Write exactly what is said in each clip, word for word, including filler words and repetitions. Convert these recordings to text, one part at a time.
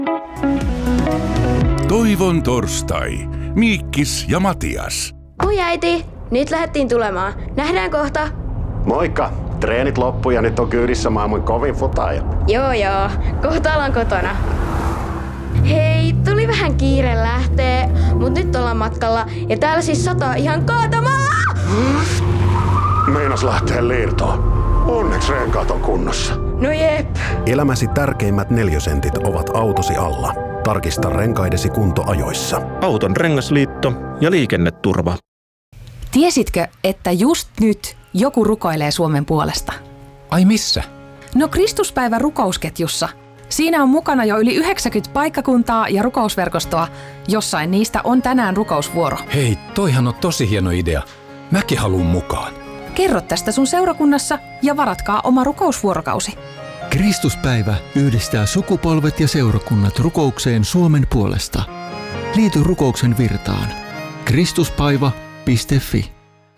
Toivon torstai. Miikkis ja Matias. Oi äiti, nyt lähdettiin tulemaan. Nähdään kohta. Moikka. Treenit loppu ja nyt on kyydissä maailman kovin futaaja. Joo joo, kohta ollaan kotona. Hei, tuli vähän kiire lähtee, mut nyt ollaan matkalla ja täällä siis sataa ihan kaatamalla. Meinas lähtee liirtoon. Onneksi renkaat on kunnossa. No jep. Elämäsi tärkeimmät neliösentit ovat autosi alla. Tarkista renkaidesi kunto ajoissa. Auton rengasliitto ja liikenneturva. Tiesitkö, että just nyt joku rukoilee Suomen puolesta? Ai missä? No Kristuspäivä rukousketjussa. Siinä on mukana jo yli yhdeksänkymmentä paikkakuntaa ja rukousverkostoa. Jossain niistä on tänään rukousvuoro. Hei, toihan on tosi hieno idea. Mäkin haluun mukaan. Kerro tästä sun seurakunnassa ja varatkaa oma rukousvuorokausi. Kristuspäivä yhdistää sukupolvet ja seurakunnat rukoukseen Suomen puolesta. Liity rukouksen virtaan. kristuspaiva piste fi.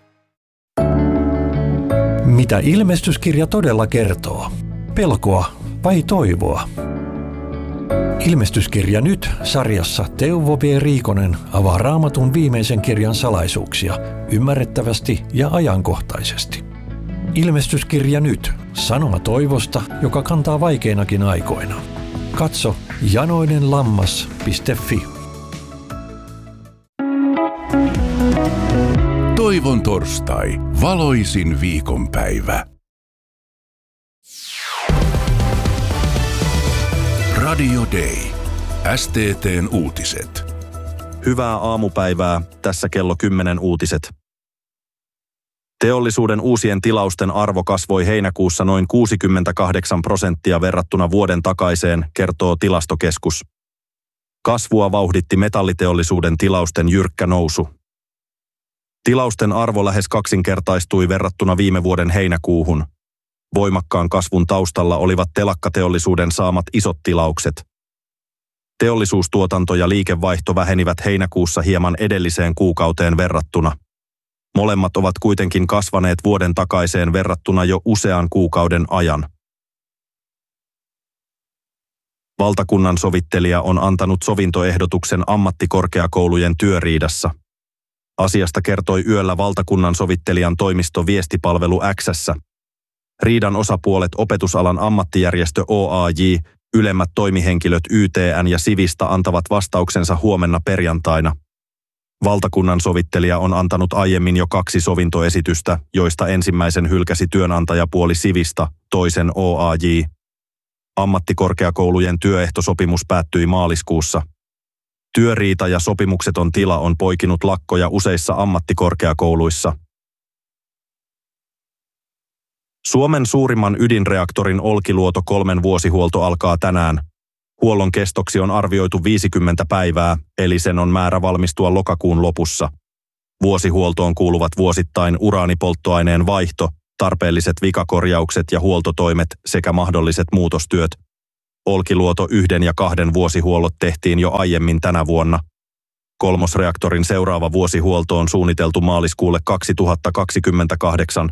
Mitä ilmestyskirja todella kertoo? Pelkoa vai toivoa? Ilmestyskirja nyt -sarjassa Teuvo V. Riikonen avaa Raamatun viimeisen kirjan salaisuuksia ymmärrettävästi ja ajankohtaisesti. Ilmestyskirja nyt -sanoma toivosta, joka kantaa vaikeinakin aikoina. Katso janoinenlammas piste fi. Toivon torstai. Valoisin viikonpäivä. Radio Day. S T T:n uutiset. Hyvää aamupäivää, tässä kello kymmenen uutiset. Teollisuuden uusien tilausten arvo kasvoi heinäkuussa noin kuusikymmentäkahdeksan prosenttia verrattuna vuoden takaiseen, kertoo Tilastokeskus. Kasvua vauhditti metalliteollisuuden tilausten jyrkkä nousu. Tilausten arvo lähes kaksinkertaistui verrattuna viime vuoden heinäkuuhun. Voimakkaan kasvun taustalla olivat telakkateollisuuden saamat isot tilaukset. Teollisuustuotanto ja liikevaihto vähenivät heinäkuussa hieman edelliseen kuukauteen verrattuna. Molemmat ovat kuitenkin kasvaneet vuoden takaiseen verrattuna jo usean kuukauden ajan. Valtakunnan sovittelija on antanut sovintoehdotuksen ammattikorkeakoulujen työriidassa. Asiasta kertoi yöllä valtakunnan sovittelijan toimisto Viestipalvelu X:ssä. Riidan osapuolet opetusalan ammattijärjestö O A J, ylemmät toimihenkilöt Y T N ja Sivista antavat vastauksensa huomenna perjantaina. Valtakunnan sovittelija on antanut aiemmin jo kaksi sovintoesitystä, joista ensimmäisen hylkäsi työnantajapuoli Sivista, toisen O A J. Ammattikorkeakoulujen työehtosopimus päättyi maaliskuussa. Työriita ja sopimukseton tila on poikinut lakkoja useissa ammattikorkeakouluissa. Suomen suurimman ydinreaktorin Olkiluoto kolmen vuosihuolto alkaa tänään. Huollon kestoksi on arvioitu viisikymmentä päivää, eli sen on määrä valmistua lokakuun lopussa. Vuosihuoltoon kuuluvat vuosittain uraanipolttoaineen vaihto, tarpeelliset vikakorjaukset ja huoltotoimet sekä mahdolliset muutostyöt. Olkiluoto yhden ja kahden vuosihuollot tehtiin jo aiemmin tänä vuonna. Kolmosreaktorin seuraava vuosihuolto on suunniteltu maaliskuulle kaksituhattakaksikymmentäkahdeksan.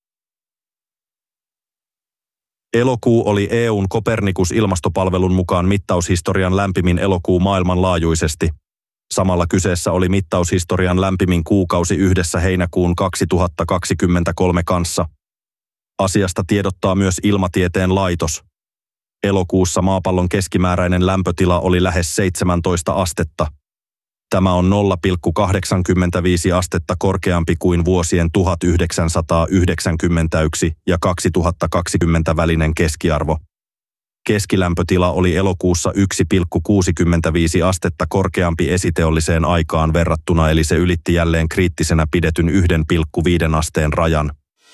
Elokuu oli E U:n Copernicus-ilmastopalvelun mukaan mittaushistorian lämpimin elokuu maailmanlaajuisesti. Samalla kyseessä oli mittaushistorian lämpimin kuukausi yhdessä heinäkuun kaksituhattakaksikymmentäkolme kanssa. Asiasta tiedottaa myös Ilmatieteen laitos. Elokuussa maapallon keskimääräinen lämpötila oli lähes seitsemäntoista astetta. Tämä on nolla pilkku kahdeksankymmentäviisi astetta korkeampi kuin vuosien tuhatyhdeksänsataayhdeksänkymmentäyksi ja kaksituhattakaksikymmentä välinen keskiarvo. Keskilämpötila oli elokuussa yksi pilkku kuusikymmentäviisi astetta korkeampi esiteolliseen aikaan verrattuna, eli se ylitti jälleen kriittisenä pidetyn yksi pilkku viisi asteen rajan.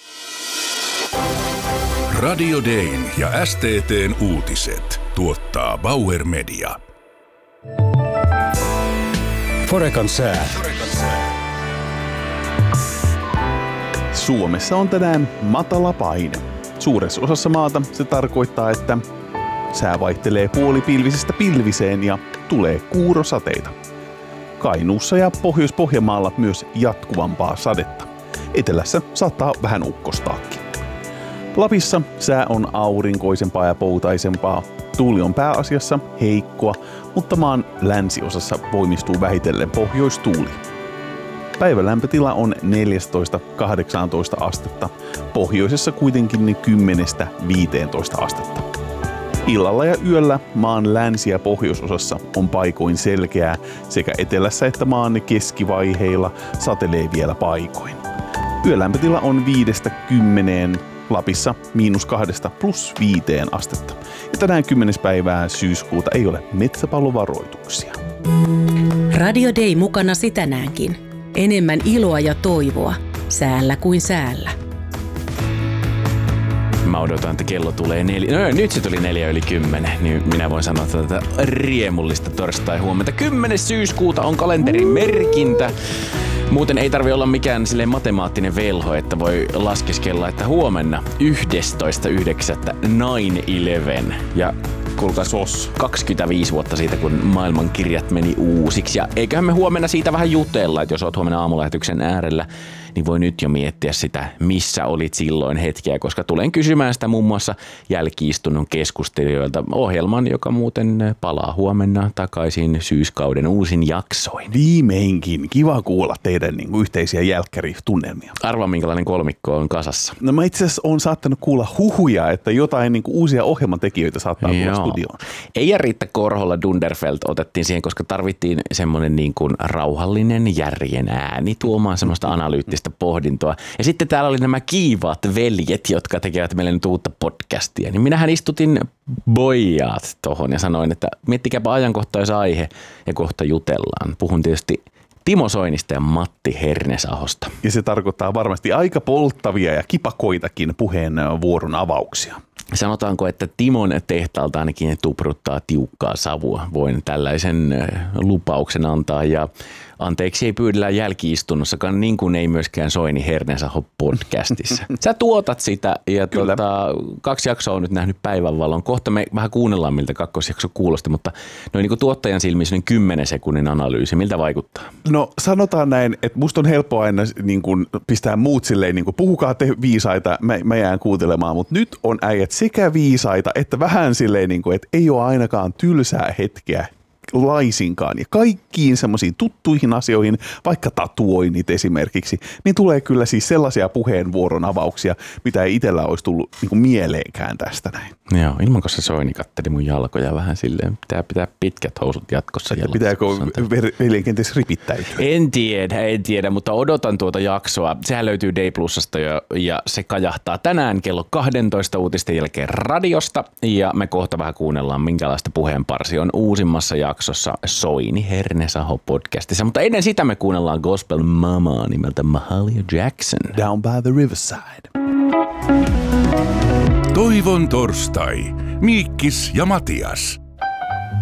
Radio Dayn ja S T T:n uutiset tuottaa Bauer Media. Forekan sää. Suomessa on tänään matala paine. Suuressa osassa maata se tarkoittaa, että sää vaihtelee puolipilvisestä pilviseen ja tulee kuurosateita. Kainuussa ja Pohjois-Pohjanmaalla myös jatkuvampaa sadetta. Etelässä saattaa vähän ukkostaakin. Lapissa sää on aurinkoisempaa ja poutaisempaa. Tuuli on pääasiassa heikkoa, mutta maan länsiosassa voimistuu vähitellen pohjoistuuli. Päivän lämpötila on neljätoista kahdeksantoista astetta, pohjoisessa kuitenkin kymmenestä viiteentoista astetta. Illalla ja yöllä maan länsi- ja pohjoisosassa on paikoin selkeää, sekä etelässä että maan keskivaiheilla satelee vielä paikoin. Yölämpötila on viidestä kymmeneen, Lapissa miinus kahdesta plus viiteen astetta. Ja tänään kymmenes päivää syyskuuta ei ole metsäpalovaroituksia. Radio Day mukanasi tänäänkin. Enemmän iloa ja toivoa säällä kuin säällä. Mä odotan, että kello tulee neljä. No nyt se tuli neljä yli kymmenen. Niin minä voin sanoa, että tätä riemullista torstai-huomenta. kymmenes syyskuuta on kalenterin merkintä. Muuten ei tarvi olla mikään silleen matemaattinen velho, että voi laskeskella, että huomenna yhdestoista yhdeksättä nine eleven. Ja kuulkaa, sos kaksikymmentäviisi vuotta siitä, kun maailman kirjat meni uusiksi. Ja eiköhän me huomenna siitä vähän jutella, että jos oot huomenna aamulähetyksen äärellä, niin voi nyt jo miettiä sitä, missä olit silloin hetkeä, koska tulen kysymään sitä muun muassa jälki-istunnon keskustelijoilta ohjelman, joka muuten palaa huomenna takaisin syyskauden uusin jaksoin. Viimeinkin. Kiva kuulla teidän niin kuin, yhteisiä jälkkäritunnelmia. Arvaa, minkälainen kolmikko on kasassa. No mä itse asiassa oon saattanut kuulla huhuja, että jotain niin kuin, uusia ohjelmatekijöitä saattaa tulla studioon. Eija Riitta Korhola Dunderfeld otettiin siihen, koska tarvittiin semmoinen niin kuin rauhallinen järjen ääni tuomaan semmoista analyyttistä pohdintoa. Ja sitten täällä oli nämä kiivaat veljet, jotka tekevät meille nyt uutta podcastia. Niin minähän istutin boijaat tohon ja sanoin, että miettikääpä ajankohtaisaihe ja kohta jutellaan. Puhun tietysti Timo Soinista ja Matti Hernesahosta. Ja se tarkoittaa varmasti aika polttavia ja kipakoitakin puheenvuoron avauksia. Sanotaanko, että Timon tehtaalta ainakin tupruttaa tiukkaa savua. Voin tällaisen lupauksen antaa ja anteeksi ei pyydellä jälki-istunnossakaan, niin kuin ei myöskään Soini Hernesaho podcastissa. Sä tuotat sitä ja tuota, kaksi jaksoa on nyt nähnyt päivänvalon. Kohta me vähän kuunnellaan, miltä kakkosjakso kuulosti, mutta noin niin kuin tuottajan silmissä niin kymmenen sekunnin analyysi. Miltä vaikuttaa? No sanotaan näin, että musta on helppo aina niin kuin pistää muut silleen, niin kuin puhukaa te viisaita, mä, mä jään kuuntelemaan, mutta nyt on äijät sekä viisaita että vähän silleen, niin kuin, että ei ole ainakaan tylsää hetkeä laisinkaan. Ja kaikkiin semmoisiin tuttuihin asioihin, vaikka tatuoinnit esimerkiksi, niin tulee kyllä siis sellaisia puheenvuoron avauksia, mitä ei itsellä olisi tullut niin kuin mieleenkään tästä näin. Joo, ilman kun se Soini katteli mun jalkoja vähän silleen, pitää pitää pitkät housut jatkossa. Pitääkö veljen kenties ripittäytyä? En tiedä, en tiedä, mutta odotan tuota jaksoa. Sehän löytyy Day Plusasta jo, ja se kajahtaa tänään kello kaksitoista uutisten jälkeen radiosta, ja me kohta vähän kuunnellaan, minkälaista puheenparsi on uusimmassa jaksossa Soini Hernesaho podcastissa, mutta ennen sitä me kuunnellaan Gospel Mamaa nimeltä Mahalia Jackson. Down by the Riverside. Toivon torstai. Miikkis ja Matias.